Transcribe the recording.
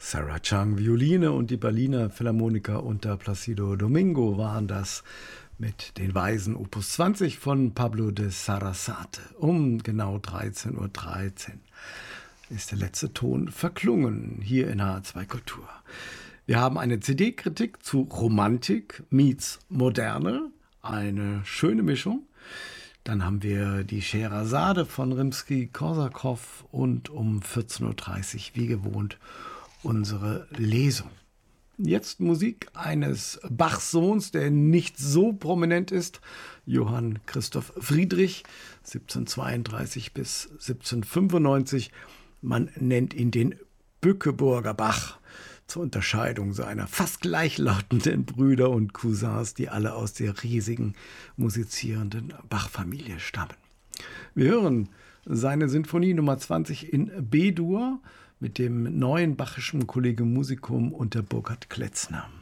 Sarah Chang Violine und die Berliner Philharmoniker unter Placido Domingo waren das mit den Weisen Opus 20 von Pablo de Sarasate. Um genau 13:13 Uhr ist der letzte Ton verklungen hier in H2 Kultur. Wir haben eine CD-Kritik zu Romantik meets Moderne, eine schöne Mischung. Dann haben wir die Scheherazade von Rimsky-Korsakow und um 14:30 Uhr wie gewohnt unsere Lesung. Jetzt Musik eines Bachs-Sohns, der nicht so prominent ist, Johann Christoph Friedrich, 1732 bis 1795. Man nennt ihn den Bückeburger Bach, zur Unterscheidung seiner fast gleichlautenden Brüder und Cousins, die alle aus der riesigen musizierenden Bach-Familie stammen. Wir hören seine Sinfonie Nummer 20 in B-Dur mit dem neuen Bachischen Collegium Musicum unter Burkhard Kletzner.